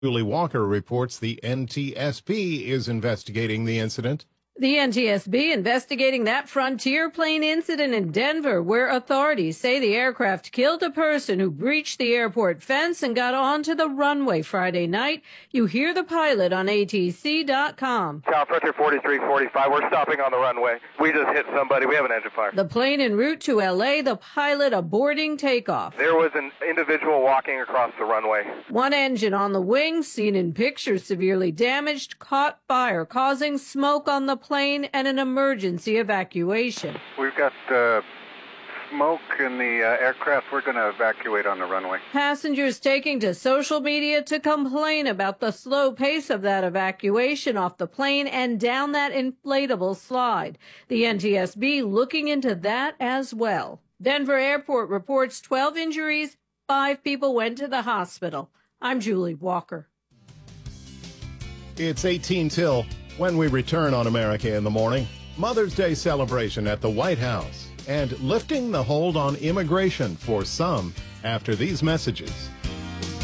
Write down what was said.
Julie Walker reports the NTSB is investigating the incident. The NTSB investigating that Frontier plane incident in Denver, where authorities say the aircraft killed a person who breached the airport fence and got onto the runway Friday night. You hear the pilot on ATC.com. Cal Frontier 4345, we're stopping on the runway. We just hit somebody. We have an engine fire. The plane en route to L.A., the pilot aborting takeoff. There was an individual walking across the runway. One engine on the wing, seen in pictures severely damaged, caught fire, causing smoke on the plane and an emergency evacuation. We've got smoke in the aircraft. We're going to evacuate on the runway. Passengers taking to social media to complain about the slow pace of that evacuation off the plane and down that inflatable slide. The NTSB looking into that as well. Denver Airport reports 12 injuries. 5 people went to the hospital. I'm Julie Walker. It's 18 till. When we return on America in the Morning, Mother's Day celebration at the White House and lifting the hold on immigration for some after these messages.